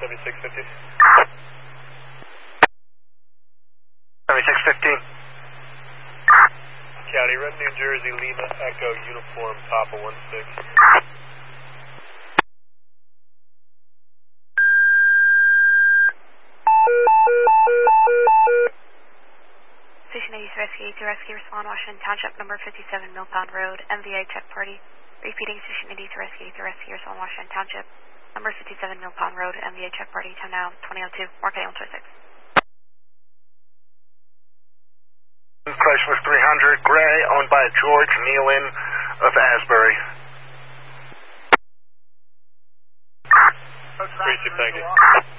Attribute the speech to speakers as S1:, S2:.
S1: 7650.
S2: 7615.
S1: County, Red New Jersey, Lima, Echo, Uniform, Papa 16.
S3: Station 80 to rescue, to rescue, respond, Washington Township, number 57, Milltown Road, MVA check party. Repeating, Station 80 to rescue, respond, Washington Township, number 57, Milltown Road, MVA check party, 10 now, 2002, Marquette 126.
S2: Chrysler 300, gray, owned by George Nealon of Asbury.
S1: Appreciate it, thank you.